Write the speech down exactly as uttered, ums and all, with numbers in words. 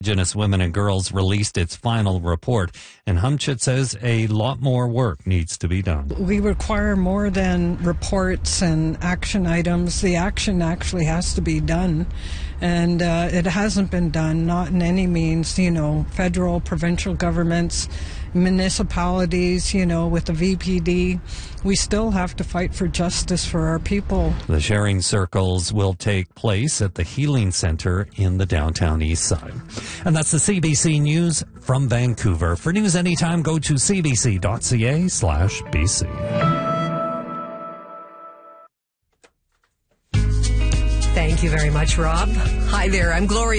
Indigenous Women and Girls released its final report, and Humchit says a lot more work needs to be done. We require more than reports and action items. The action actually has to be done, and uh, it hasn't been done, not in any means. You know, federal, provincial governments, municipalities, you know, with the V P D, we still have to fight for justice for our people. The sharing circles will take place at the Healing Center in the downtown east side. And that's the C B C News from Vancouver. For news anytime, go to cbc.ca slash BC. Thank you very much, Rob. Hi there, I'm Gloria.